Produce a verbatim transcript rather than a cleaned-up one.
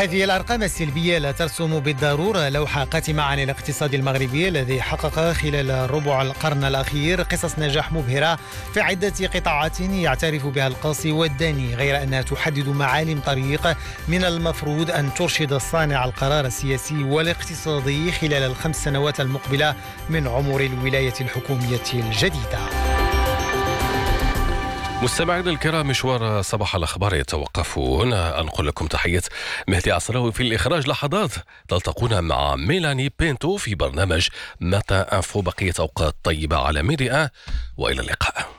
هذه الأرقام السلبية لا ترسم بالضرورة لوحة قاتمة عن الاقتصاد المغربي الذي حقق خلال ربع القرن الأخير قصص نجاح مبهرة في عدة قطاعات يعترف بها القاصي والداني، غير أنها تحدد معالم طريق من المفروض أن ترشد صانع القرار السياسي والاقتصادي خلال الخمس سنوات المقبلة من عمر الولاية الحكومية الجديدة. مستمعينا الكرام، مشوار صباح الأخبار يتوقف هنا. أنقل لكم تحية مهدي عصراوي في الإخراج. لحظات تلتقون مع ميلاني بينتو في برنامج متى أنفو. بقية أوقات طيبة على ميديا، وإلى اللقاء.